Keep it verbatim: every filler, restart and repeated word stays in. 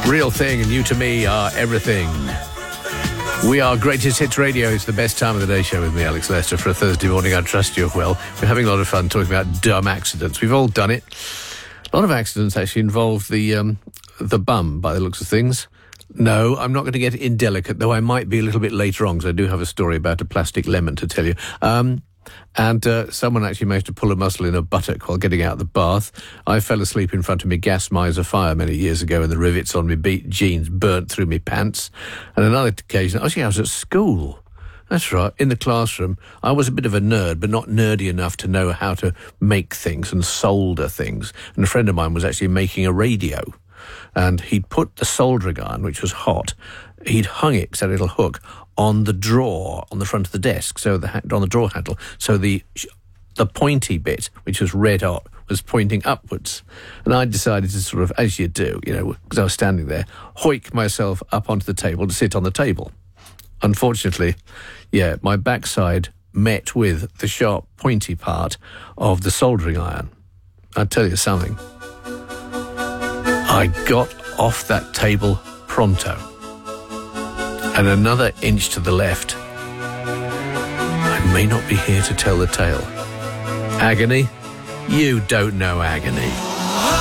Real Thing and You to Me are everything. We are Greatest Hits Radio. It's the best time of the day show with me, Alex Lester, for a Thursday morning. I trust you well. We're having a lot of fun talking about dumb accidents. We've all done it. A lot of accidents actually involve the um, the bum, by the looks of things. No, I'm not going to get indelicate, though I might be a little bit later on, because I do have a story about a plastic lemon to tell you. Um... And uh, someone actually managed to pull a muscle in a buttock while getting out of the bath. I fell asleep in front of me gas miser fire many years ago, and the rivets on my beat jeans burnt through me pants. And another occasion, actually I was at school. That's right, in the classroom. I was a bit of a nerd, but not nerdy enough to know how to make things and solder things. And a friend of mine was actually making a radio. And he'd put the soldering iron, which was hot, he'd hung it, it's a little hook, on the drawer on the front of the desk, so the on the drawer handle, so the the pointy bit, which was red hot, was pointing upwards. And I decided to sort of, as you do, you know, because I was standing there, hoik myself up onto the table to sit on the table. Unfortunately, yeah, my backside met with the sharp, pointy part of the soldering iron. I'll tell you something. I got off that table pronto. And another inch to the left, I may not be here to tell the tale. Agony? You don't know agony.